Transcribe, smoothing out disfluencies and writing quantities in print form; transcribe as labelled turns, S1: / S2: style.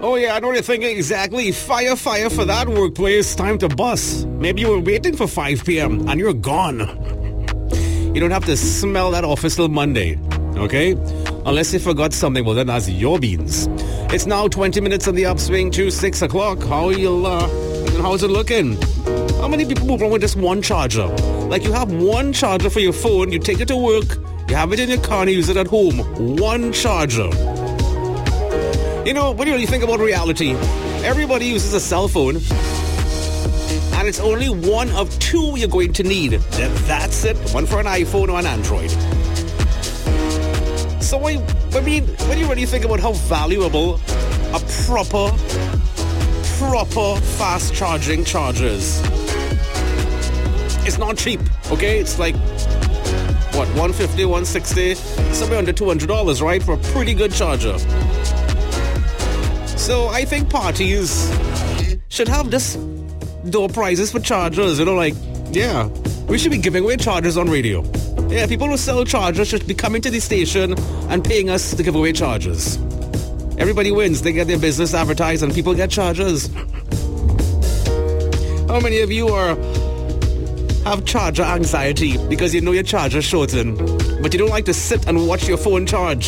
S1: Oh yeah, I know what you're thinking. Exactly. Fire for that workplace. Time to bust. Maybe you were waiting for 5 p.m. and you're gone. You don't have to smell that office till Monday. Okay? Unless you forgot something, well then that's your beans. It's now 20 minutes on the upswing to 6 o'clock. How's it looking? How many people move around with just one charger? Like you have one charger for your phone, you take it to work, you have it in your car and you use it at home. One charger. You know, when you really think about reality, everybody uses a cell phone and it's only one of two you're going to need. That's it. One for an iPhone or an Android. So when you really think about how valuable a proper fast charging charger is, it's not cheap, okay? It's like, what, $150, $160, somewhere under $200, right? For a pretty good charger. So I think parties should have this door prizes for chargers, you know, like, yeah, we should be giving away chargers on radio. Yeah, people who sell chargers should be coming to the station and paying us to give away chargers. Everybody wins. They get their business advertised and people get chargers. How many of you have charger anxiety because you know your charger's shortened, but you don't like to sit and watch your phone charge?